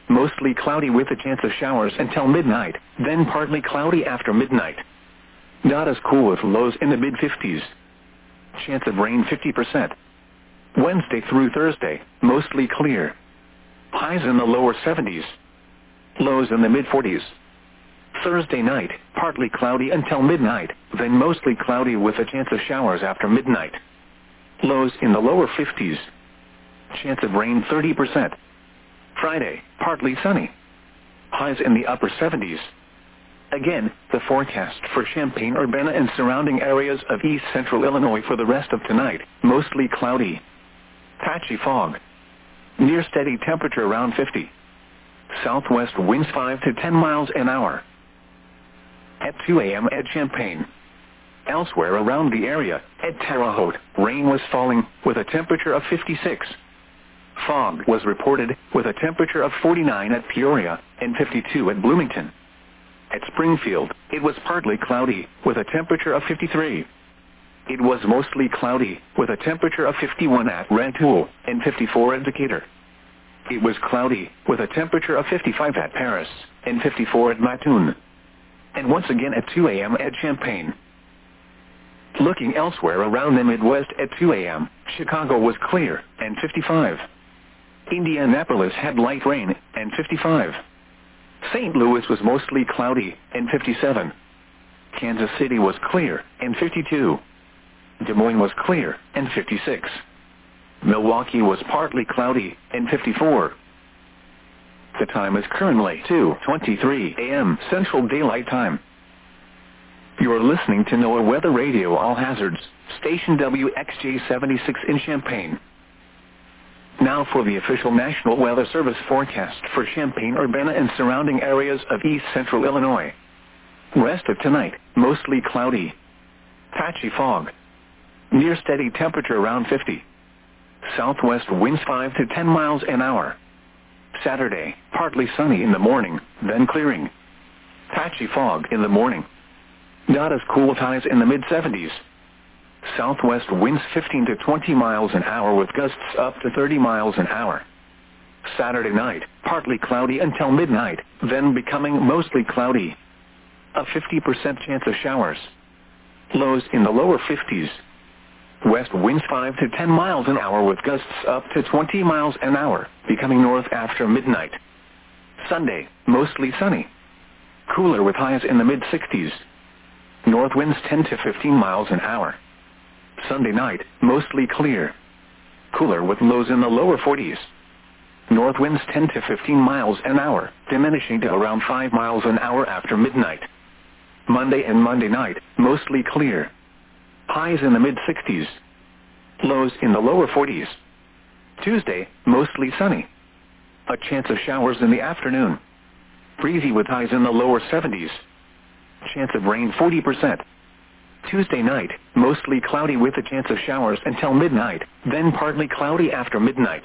mostly cloudy with a chance of showers until midnight, then partly cloudy after midnight. Not as cool with lows in the mid-50s. Chance of rain 50%. Wednesday through Thursday, mostly clear. Highs in the lower 70s. Lows in the mid-40s. Thursday night, partly cloudy until midnight, then mostly cloudy with a chance of showers after midnight. Lows in the lower 50s. Chance of rain 30%. Friday, partly sunny. Highs in the upper 70s. Again, the forecast for Champaign-Urbana and surrounding areas of east central Illinois for the rest of tonight, mostly cloudy. Patchy fog. Near steady temperature around 50. Southwest winds 5 to 10 miles an hour. At 2 a.m. at Champaign. Elsewhere around the area, at Terre Haute, rain was falling, with a temperature of 56. Fog was reported, with a temperature of 49 at Peoria, and 52 at Bloomington. At Springfield, it was partly cloudy, with a temperature of 53. It was mostly cloudy, with a temperature of 51 at Rantoul, and 54 at Decatur. It was cloudy, with a temperature of 55 at Paris, and 54 at Mattoon. And once again at 2 a.m. at Champaign. Looking elsewhere around the Midwest at 2 a.m., Chicago was clear, and 55. Indianapolis had light rain, and 55. St. Louis was mostly cloudy, and 57. Kansas City was clear, and 52. Des Moines was clear, and 56. Milwaukee was partly cloudy, and 54. The time is currently 2:23 a.m. Central Daylight Time. You are listening to NOAA Weather Radio All Hazards, station WXJ-76 in Champaign. Now for the official National Weather Service forecast for Champaign-Urbana and surrounding areas of east central Illinois. Rest of tonight, mostly cloudy. Patchy fog. Near steady temperature around 50. Southwest winds 5 to 10 miles an hour. Saturday, partly sunny in the morning, then clearing. Patchy fog in the morning. Not as cool with highs in the mid-70s. Southwest winds 15 to 20 miles an hour with gusts up to 30 miles an hour. Saturday night, partly cloudy until midnight, then becoming mostly cloudy. A 50% chance of showers. Lows in the lower 50s. West winds 5 to 10 miles an hour with gusts up to 20 miles an hour, becoming north after midnight. Sunday, mostly sunny. Cooler with highs in the mid-60s. North winds 10 to 15 miles an hour. Sunday night, mostly clear. Cooler with lows in the lower 40s. North winds 10 to 15 miles an hour, diminishing to around 5 miles an hour after midnight. Monday and Monday night, mostly clear. Highs in the mid-60s. Lows in the lower 40s. Tuesday, mostly sunny. A chance of showers in the afternoon. Breezy with highs in the lower 70s. Chance of rain 40%. Tuesday night, mostly cloudy with a chance of showers until midnight, then partly cloudy after midnight.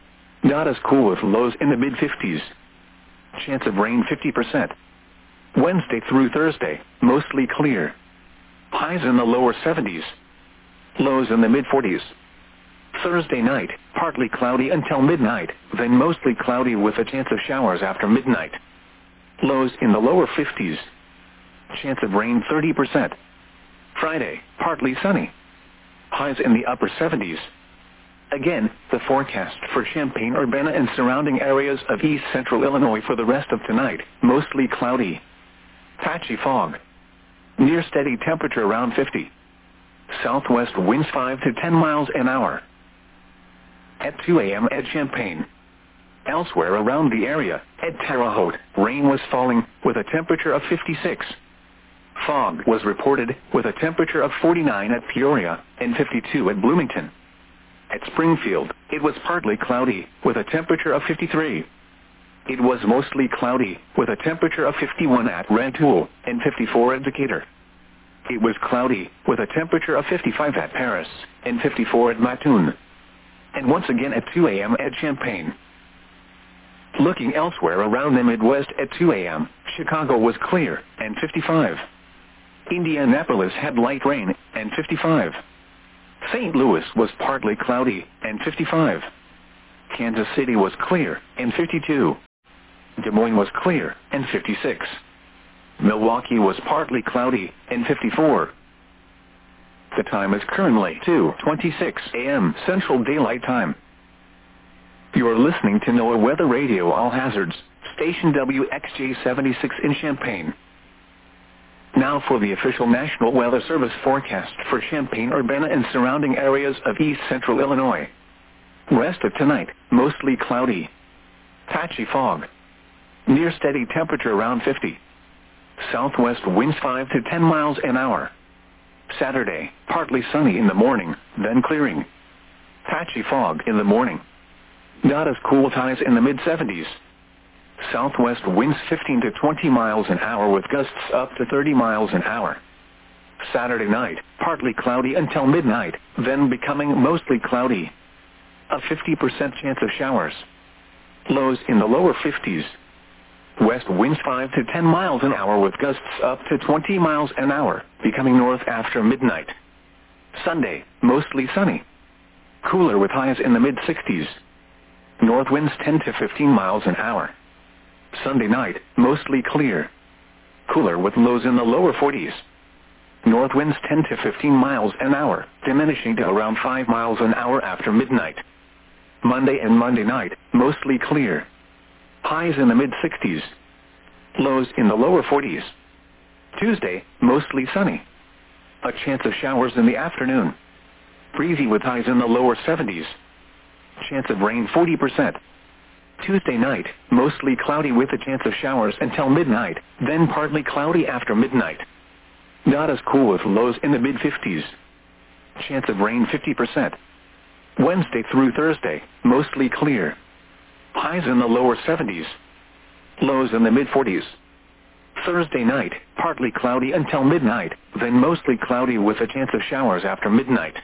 Not as cool with lows in the mid-50s. Chance of rain 50%. Wednesday through Thursday, mostly clear. Highs in the lower 70s. Lows in the mid-40s. Thursday night, partly cloudy until midnight, then mostly cloudy with a chance of showers after midnight. Lows in the lower 50s. Chance of rain 30%. Friday, partly sunny. Highs in the upper 70s. Again, the forecast for Champaign-Urbana and surrounding areas of east central Illinois for the rest of tonight, mostly cloudy. Patchy fog. Near steady temperature around 50. Southwest winds 5 to 10 miles an hour. At 2 a.m. at Champaign. Elsewhere around the area, at Terre Haute, rain was falling, with a temperature of 56. Fog was reported, with a temperature of 49 at Peoria, and 52 at Bloomington. At Springfield, it was partly cloudy, with a temperature of 53. It was mostly cloudy, with a temperature of 51 at Rantoul, and 54 at Decatur. It was cloudy, with a temperature of 55 at Paris, and 54 at Mattoon. And once again at 2 a.m. at Champaign. Looking elsewhere around the Midwest at 2 a.m., Chicago was clear, and 55. Indianapolis had light rain, and 55. St. Louis was partly cloudy, and 55. Kansas City was clear, and 52. Des Moines was clear, and 56. Milwaukee was partly cloudy, and 54. The time is currently 2:26 a.m. Central Daylight Time. You are listening to NOAA Weather Radio All Hazards, station WXJ-76 in Champaign. Now for the official National Weather Service forecast for Champaign-Urbana and surrounding areas of east central Illinois. Rest of tonight, mostly cloudy. Patchy fog. Near steady temperature around 50. Southwest winds 5 to 10 miles an hour. Saturday, partly sunny in the morning, then clearing. Patchy fog in the morning. Not as cool, highs in the mid-70s. Southwest winds 15 to 20 miles an hour with gusts up to 30 miles an hour. Saturday night, partly cloudy until midnight, then becoming mostly cloudy. A 50% chance of showers. Lows in the lower 50s. West winds 5 to 10 miles an hour with gusts up to 20 miles an hour, becoming north after midnight. Sunday, mostly sunny. Cooler with highs in the mid-60s. North winds 10 to 15 miles an hour. Sunday night, mostly clear. Cooler with lows in the lower 40s. North winds 10 to 15 miles an hour, diminishing to around 5 miles an hour after midnight. Monday and Monday night, mostly clear. Highs in the mid-60s. Lows in the lower 40s. Tuesday, mostly sunny. A chance of showers in the afternoon. Breezy with highs in the lower 70s. Chance of rain 40%. Tuesday night, mostly cloudy with a chance of showers until midnight, then partly cloudy after midnight. Not as cool with lows in the mid-50s. Chance of rain 50%. Wednesday through Thursday, mostly clear. Highs in the lower 70s. Lows in the mid-40s. Thursday night, partly cloudy until midnight, then mostly cloudy with a chance of showers after midnight.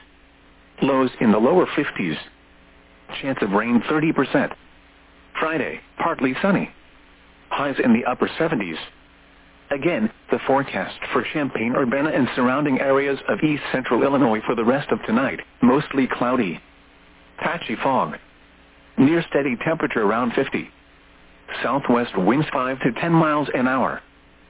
Lows in the lower 50s. Chance of rain 30%. Friday, partly sunny. Highs in the upper 70s. Again, the forecast for Champaign-Urbana and surrounding areas of east central Illinois for the rest of tonight, mostly cloudy. Patchy fog. Near steady temperature around 50. Southwest winds 5 to 10 miles an hour.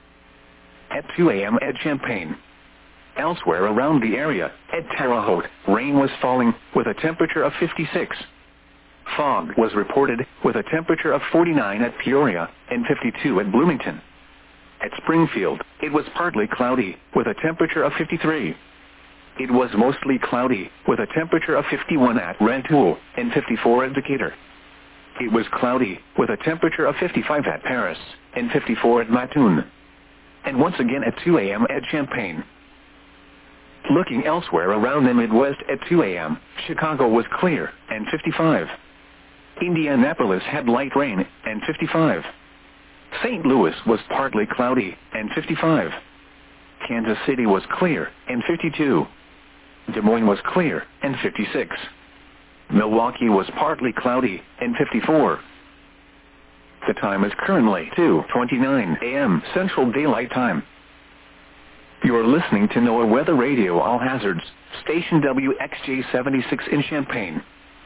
At 2 a.m. at Champaign. Elsewhere around the area, at Terre Haute, rain was falling with a temperature of 56. Fog was reported with a temperature of 49 at Peoria and 52 at Bloomington. At Springfield, it was partly cloudy with a temperature of 53. It was mostly cloudy with a temperature of 51 at Rantoul and 54 at Decatur. It was cloudy with a temperature of 55 at Paris and 54 at Mattoon. And once again at 2 a.m. at Champaign. Looking elsewhere around the Midwest at 2 a.m., Chicago was clear and 55. Indianapolis had light rain and 55. St. Louis was partly cloudy and 55. Kansas City was clear and 52. Des Moines was clear and 56. Milwaukee was partly cloudy and 54. The time is currently 2:29 a.m. Central Daylight Time. You are listening to NOAA Weather Radio All Hazards, station WXJ-76 in Champaign.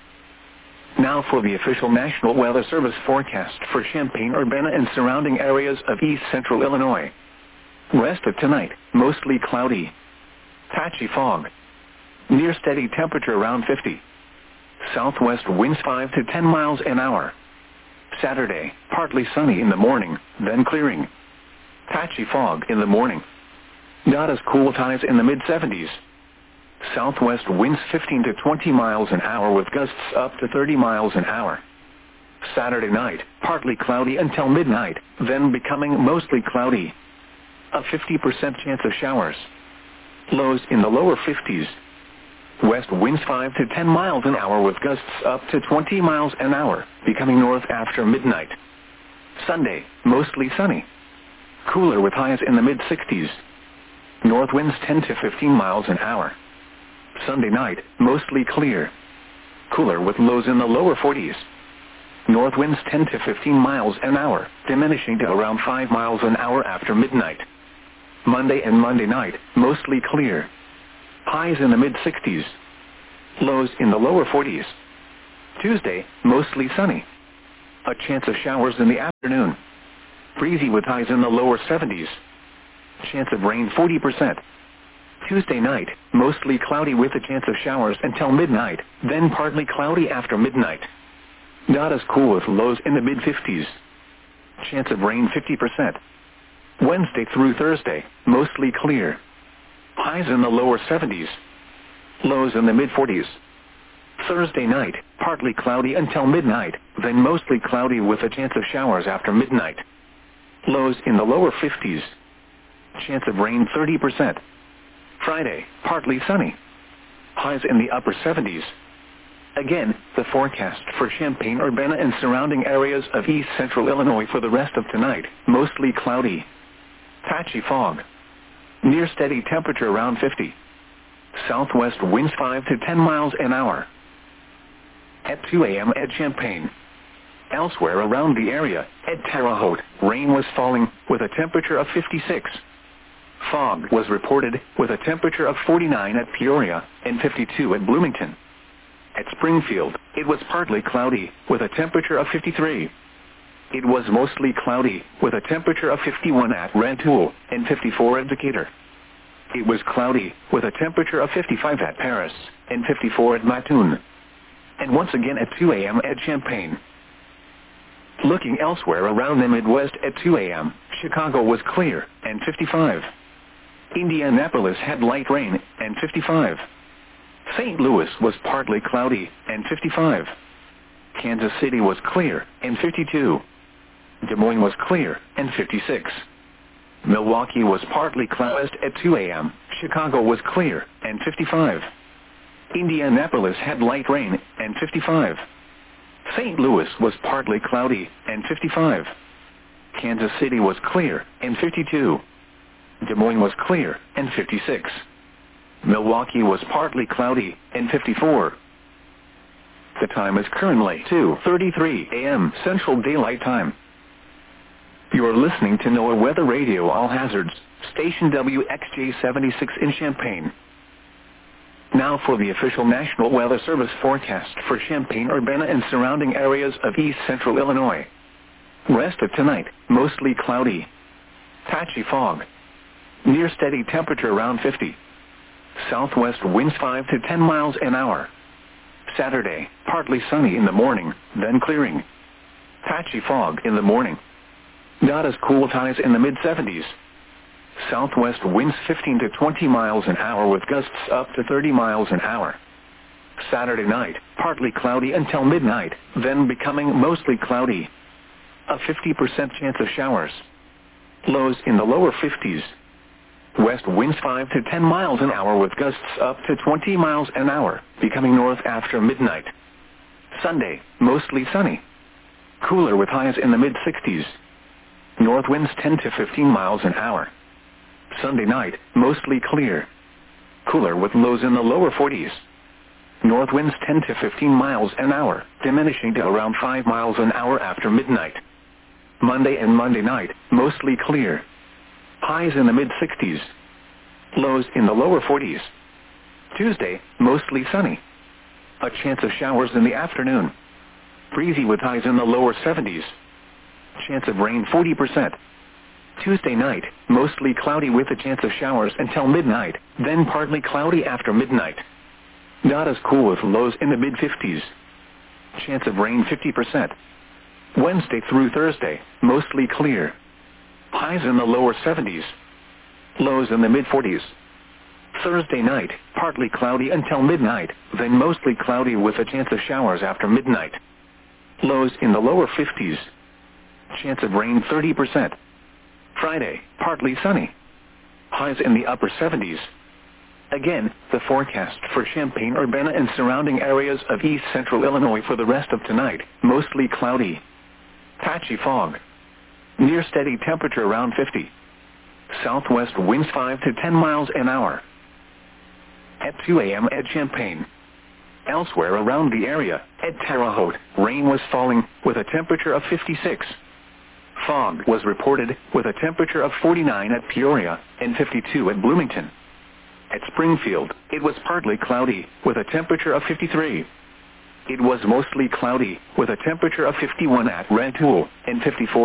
Now for the official National Weather Service forecast for Champaign-Urbana and surrounding areas of east central Illinois. Rest of tonight, mostly cloudy. Patchy fog. Near steady temperature around 50. Southwest winds 5 to 10 miles an hour. Saturday, partly sunny in the morning, then clearing. Patchy fog in the morning. Not as cool, highs in the mid-70s. Southwest winds 15 to 20 miles an hour with gusts up to 30 miles an hour. Saturday night, partly cloudy until midnight, then becoming mostly cloudy. A 50% chance of showers. Lows in the lower 50s. West winds 5 to 10 miles an hour with gusts up to 20 miles an hour, becoming north after midnight. Sunday, mostly sunny. Cooler with highs in the mid-60s. North winds 10 to 15 miles an hour. Sunday night, mostly clear. Cooler with lows in the lower 40s. North winds 10 to 15 miles an hour, diminishing to around 5 miles an hour after midnight. Monday and Monday night, mostly clear. Highs in the mid-60s. Lows in the lower 40s. Tuesday, mostly sunny. A chance of showers in the afternoon. Breezy with highs in the lower 70s. Chance of rain 40%. Tuesday night, mostly cloudy with a chance of showers until midnight, then partly cloudy after midnight. Not as cool with lows in the mid-50s. Chance of rain 50%. Wednesday through Thursday, mostly clear. Highs in the lower 70s. Lows in the mid-40s. Thursday night, partly cloudy until midnight, then mostly cloudy with a chance of showers after midnight. Lows in the lower 50s. Chance of rain 30%. Friday, partly sunny. Highs in the upper 70s. Again, the forecast for Champaign-Urbana and surrounding areas of east central Illinois for the rest of tonight, mostly cloudy. Patchy fog. Near steady temperature around 50. Southwest winds 5 to 10 miles an hour. At 2 a.m. at Champaign. Elsewhere around the area, at Terre Haute, rain was falling, with a temperature of 56. Fog was reported, with a temperature of 49 at Peoria, and 52 at Bloomington. At Springfield, it was partly cloudy, with a temperature of 53. It was mostly cloudy, with a temperature of 51 at Rantoul, and 54 at Decatur. It was cloudy, with a temperature of 55 at Paris, and 54 at Mattoon. And once again at 2 a.m. at Champaign. Looking elsewhere around the Midwest at 2 a.m., Chicago was clear, and 55. Indianapolis had light rain, and 55. St. Louis was partly cloudy, and 55. Kansas City was clear, and 52. Des Moines was clear, and 56. Milwaukee was partly cloudy at 2 a.m., Chicago was clear, and 55. Indianapolis had light rain, and 55. St. Louis was partly cloudy, and 55. Kansas City was clear, and 52. Des Moines was clear, and 56. Milwaukee was partly cloudy, and 54. The time is currently 2:33 a.m. Central Daylight Time. You are listening to NOAA Weather Radio All Hazards, station WXJ-76 in Champaign. Now for the official National Weather Service forecast for Champaign-Urbana and surrounding areas of east central Illinois. Rest of tonight, mostly cloudy. Patchy fog. Near steady temperature around 50. Southwest winds 5 to 10 miles an hour. Saturday, partly sunny in the morning, then clearing. Patchy fog in the morning. Not as cool with highs in the mid-70s. Southwest winds 15 to 20 miles an hour with gusts up to 30 miles an hour. Saturday night, partly cloudy until midnight, then becoming mostly cloudy. A 50% chance of showers. Lows in the lower 50s. West winds 5 to 10 miles an hour with gusts up to 20 miles an hour, becoming north after midnight. Sunday, mostly sunny. Cooler with highs in the mid-60s. North winds 10 to 15 miles an hour. Sunday night, mostly clear. Cooler with lows in the lower 40s. North winds 10 to 15 miles an hour, diminishing to around 5 miles an hour after midnight. Monday and Monday night, mostly clear. Highs in the mid-60s. Lows in the lower 40s. Tuesday, mostly sunny. A chance of showers in the afternoon. Breezy with highs in the lower 70s. Chance of rain 40%. Tuesday night, mostly cloudy with a chance of showers until midnight, then partly cloudy after midnight. Not as cool with lows in the mid-50s. Chance of rain 50%. Wednesday through Thursday, mostly clear. Highs in the lower 70s. Lows in the mid-40s. Thursday night, partly cloudy until midnight, then mostly cloudy with a chance of showers after midnight. Lows in the lower 50s. Chance of rain 30%. Friday, partly sunny. Highs in the upper 70s. Again, the forecast for Champaign-Urbana and surrounding areas of east central Illinois for the rest of tonight, mostly cloudy. Patchy fog. Near steady temperature around 50. Southwest winds 5 to 10 miles an hour. At 2 a.m. at Champaign. Elsewhere around the area, at Terre Haute, rain was falling, with a temperature of 56. Fog was reported, with a temperature of 49 at Peoria, and 52 at Bloomington. At Springfield, it was partly cloudy, with a temperature of 53. It was mostly cloudy, with a temperature of 51 at Red Pool and 54